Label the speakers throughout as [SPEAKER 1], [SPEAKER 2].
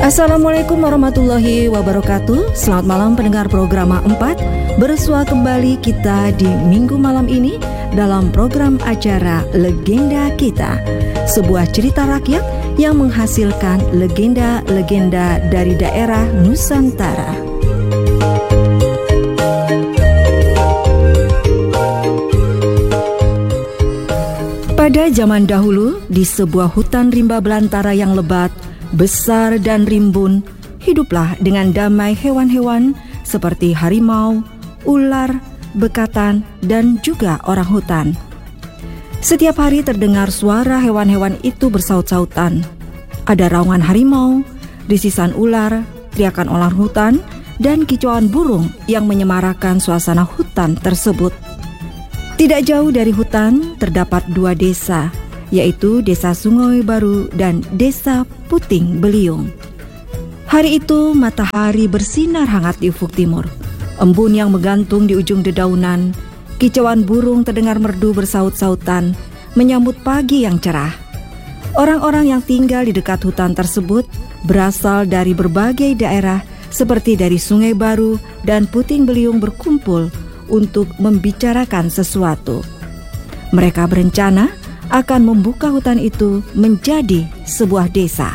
[SPEAKER 1] Assalamualaikum warahmatullahi wabarakatuh. Selamat malam pendengar program 4. Bersua kembali kita di minggu malam ini dalam program acara Legenda Kita, sebuah cerita rakyat yang menghasilkan legenda-legenda dari daerah Nusantara. Pada zaman dahulu, di sebuah hutan rimba belantara yang lebat, besar dan rimbun, hiduplah dengan damai hewan-hewan seperti harimau, ular, bekatan, dan juga orang hutan. Setiap hari terdengar suara hewan-hewan itu bersaut-sautan. Ada raungan harimau, desisan ular, teriakan orang hutan, dan kicauan burung yang menyemarakan suasana hutan tersebut. Tidak jauh dari hutan terdapat dua desa, yaitu Desa Sungai Baru dan Desa Puting Beliung. Hari itu matahari bersinar hangat di ufuk timur. Embun yang menggantung di ujung dedaunan, kicauan burung terdengar merdu bersaut-sautan, menyambut pagi yang cerah. Orang-orang yang tinggal di dekat hutan tersebut berasal dari berbagai daerah seperti dari Sungai Baru dan Puting Beliung berkumpul untuk membicarakan sesuatu. Mereka berencana akan membuka hutan itu menjadi sebuah desa.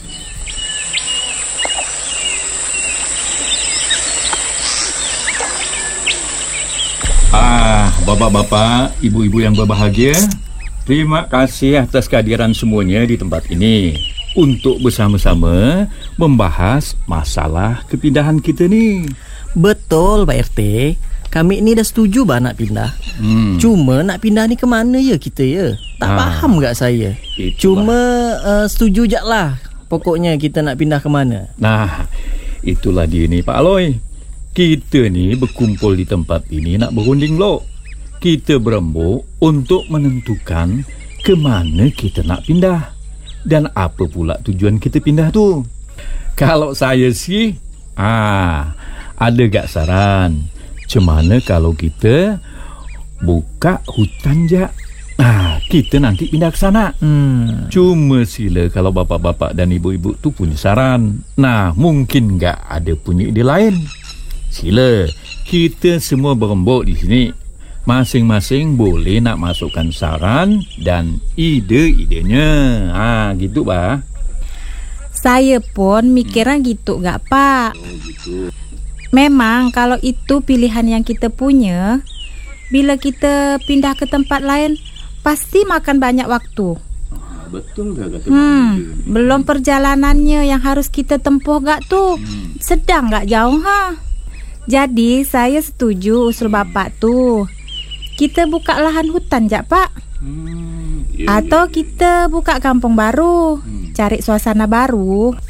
[SPEAKER 2] Bapak-bapak, ibu-ibu yang berbahagia, terima kasih atas kehadiran semuanya di tempat ini untuk bersama-sama membahas masalah kepindahan kita ni.
[SPEAKER 3] Betul Pak RT, kami ni dah setuju bah nak pindah. Cuma nak pindah ni ke mana ya kita ya? Tak faham tak saya. Itulah. Cuma setuju je lah. Pokoknya kita nak pindah ke mana.
[SPEAKER 2] Nah, itulah dia ni Pak Aloy. Kita ni berkumpul di tempat ini nak berunding lo. Kita berembuk untuk menentukan ke mana kita nak pindah dan apa pula tujuan kita pindah tu. Kalau saya sih, ada gak saran? Cemana kalau kita buka hutan je? Kita nanti pindah ke sana. Cuma sila kalau bapak-bapak dan ibu-ibu tu punya saran. Nah, mungkin gak ada punya ide lain. Sila, kita semua berembuk di sini. Masing-masing boleh nak masukkan saran dan ide-idenya. Gitu bah.
[SPEAKER 4] Saya pun mikiran gitu gak Pak?
[SPEAKER 2] Gitu.
[SPEAKER 4] Memang kalau itu pilihan yang kita punya, bila kita pindah ke tempat lain pasti makan banyak waktu.
[SPEAKER 2] Betul gak kata
[SPEAKER 4] belum perjalanannya yang harus kita tempuh gak tu. Sedang gak jauh Jadi saya setuju usul Bapak tu. Kita buka lahan hutan jak Pak. Atau kita buka kampung baru, cari suasana baru.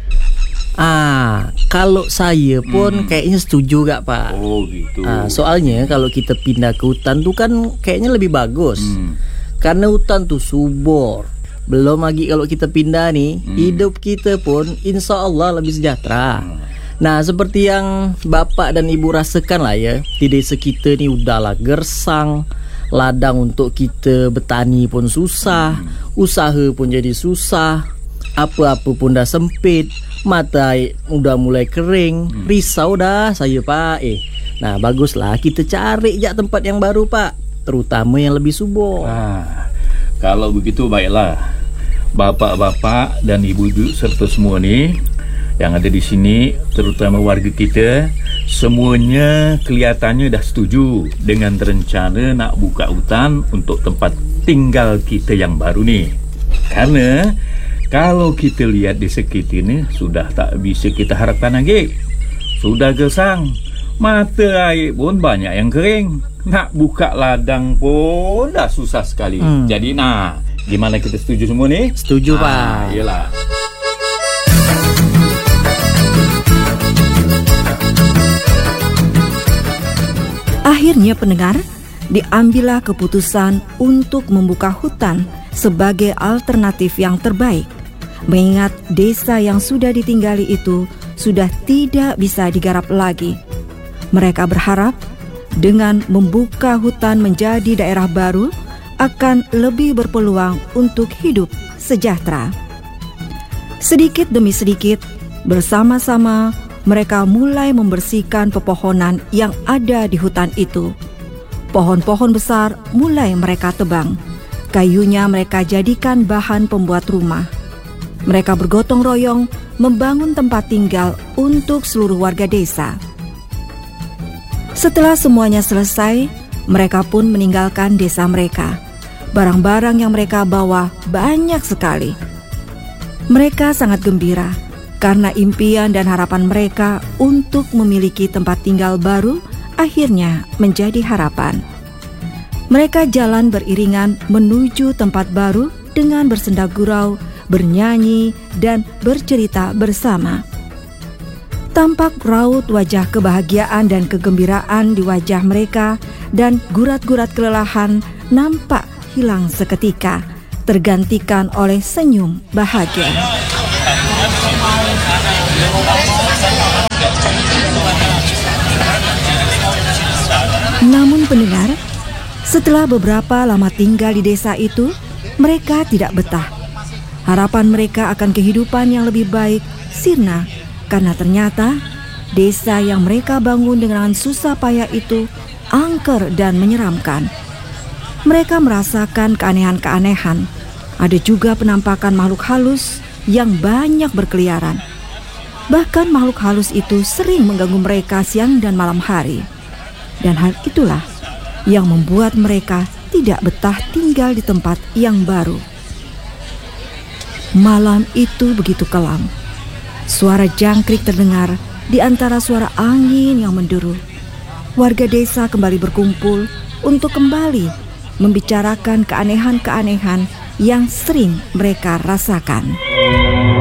[SPEAKER 3] Kalau saya pun kayaknya setuju gak Pak?
[SPEAKER 2] Oh gitu.
[SPEAKER 3] Soalnya kalau kita pindah ke hutan tu kan kayaknya lebih bagus. Karena hutan tu subur. Belum lagi kalau kita pindah nih, hidup kita pun insya Allah lebih sejahtera. Nah, seperti yang Bapak dan Ibu rasakan lah ya, di desa kita ni udahlah gersang. Ladang untuk kita bertani pun susah, usaha pun jadi susah, apa-apa pun dah sempit, mata air udah mulai kering. Risau dah saya Pak. Nah, baguslah kita cari je tempat yang baru Pak, terutama yang lebih subur.
[SPEAKER 2] Kalau begitu baiklah, bapak-bapak dan ibu-ibu serta semua ni yang ada di sini, terutama warga kita, semuanya kelihatannya dah setuju dengan rencana nak buka hutan untuk tempat tinggal kita yang baru ni. Karena kalau kita lihat di sekitar ni sudah tak bisa kita harapkan lagi. Sudah gersang, mata air pun banyak yang kering. Nak buka ladang pun dah susah sekali. Jadi gimana kita setuju semua ni?
[SPEAKER 3] Setuju Pak.
[SPEAKER 2] Yelah.
[SPEAKER 1] Akhirnya pendengar, diambillah keputusan untuk membuka hutan sebagai alternatif yang terbaik. Mengingat desa yang sudah ditinggali itu sudah tidak bisa digarap lagi. Mereka berharap dengan membuka hutan menjadi daerah baru akan lebih berpeluang untuk hidup sejahtera. Sedikit demi sedikit, Bersama-sama mereka mulai membersihkan pepohonan yang ada di hutan itu. Pohon-pohon besar mulai mereka tebang. Kayunya mereka jadikan bahan pembuat rumah. Mereka bergotong royong membangun tempat tinggal untuk seluruh warga desa. Setelah semuanya selesai, mereka pun meninggalkan desa mereka. Barang-barang yang mereka bawa banyak sekali. Mereka sangat gembira karena impian dan harapan mereka untuk memiliki tempat tinggal baru akhirnya menjadi harapan. Mereka jalan beriringan menuju tempat baru dengan bersenda gurau, bernyanyi, dan bercerita bersama. Tampak raut wajah kebahagiaan dan kegembiraan di wajah mereka, dan gurat-gurat kelelahan nampak hilang seketika, tergantikan oleh senyum bahagia. Namun pendengar, setelah beberapa lama tinggal di desa itu, mereka tidak betah. Harapan mereka akan kehidupan yang lebih baik sirna karena ternyata desa yang mereka bangun dengan susah payah itu angker dan menyeramkan. Mereka merasakan keanehan-keanehan. Ada juga penampakan makhluk halus yang banyak berkeliaran. Bahkan makhluk halus itu sering mengganggu mereka siang dan malam hari. Dan hal itulah yang membuat mereka tidak betah tinggal di tempat yang baru. Malam itu begitu kelam. Suara jangkrik terdengar di antara suara angin yang menderu. Warga desa kembali berkumpul untuk kembali membicarakan keanehan-keanehan yang sering mereka rasakan.